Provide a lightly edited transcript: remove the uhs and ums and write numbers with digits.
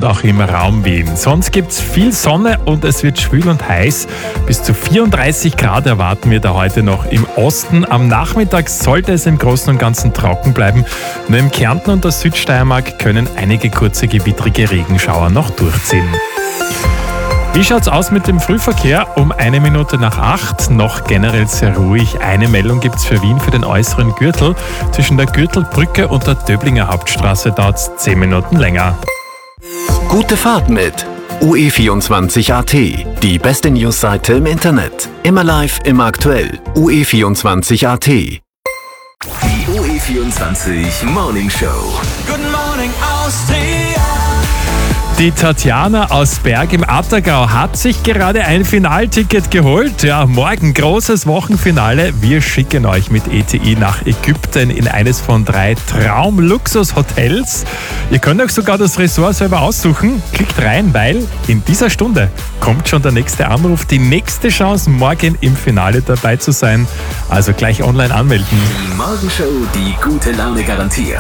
auch im Raum Wien. Sonst gibt es viel Sonne und es wird schwül und heiß. Bis zu 34 Grad erwarten wir da heute noch im Osten. Am Nachmittag sollte es im Großen und Ganzen trocken bleiben. Nur im Kärnten und der Südsteiermark können einige kurze gewittrige Regenschauer noch durchziehen. Wie schaut's aus mit dem Frühverkehr? Um 7:01 noch generell sehr ruhig. Eine Meldung gibt's für Wien für den äußeren Gürtel. Zwischen der Gürtelbrücke und der Döblinger Hauptstraße dauert's 10 Minuten länger. Gute Fahrt mit UE24.at, die beste Newsseite im Internet. Immer live, immer aktuell. UE24.at. Die UE24 Morning Show. Guten Morgen Austria. Die Tatjana aus Berg im Attergau hat sich gerade ein Finalticket geholt. Ja, morgen großes Wochenfinale. Wir schicken euch mit ETI nach Ägypten in eines von 3 Traum-Luxus-Hotels. Ihr könnt euch sogar das Ressort selber aussuchen. Klickt rein, weil in dieser Stunde kommt schon der nächste Anruf. Die nächste Chance, morgen im Finale dabei zu sein. Also gleich online anmelden. Die Morgenshow, die gute Laune garantiert.